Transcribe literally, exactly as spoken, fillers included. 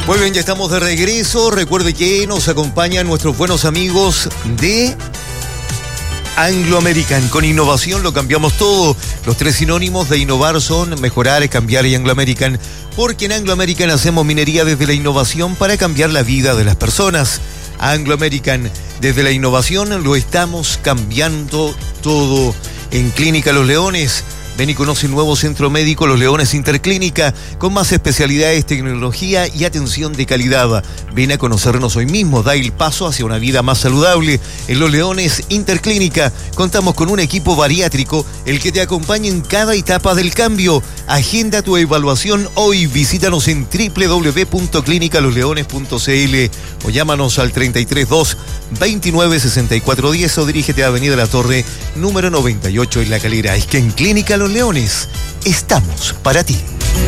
Muy bien, ya estamos de regreso. Recuerde que nos acompañan nuestros buenos amigos de Anglo American. Con innovación lo cambiamos todo. Los tres sinónimos de innovar son mejorar, cambiar y Anglo American. Porque en Anglo American hacemos minería desde la innovación para cambiar la vida de las personas. Anglo American, desde la innovación lo estamos cambiando todo. En Clínica Los Leones, ven y conoce un nuevo centro médico, Los Leones Interclínica, con más especialidades, tecnología y atención de calidad. Ven a conocernos hoy mismo, da el paso hacia una vida más saludable. En Los Leones Interclínica contamos con un equipo bariátrico, el que te acompaña en cada etapa del cambio. Agenda tu evaluación hoy, visítanos en doble u doble u doble u punto clínica los leones punto c l o llámanos al treinta y tres dos, veintinueve, sesenta y cuatro diez o dirígete a Avenida La Torre, número noventa y ocho en La Calera. Es que en Clínica Los Leones estamos para ti.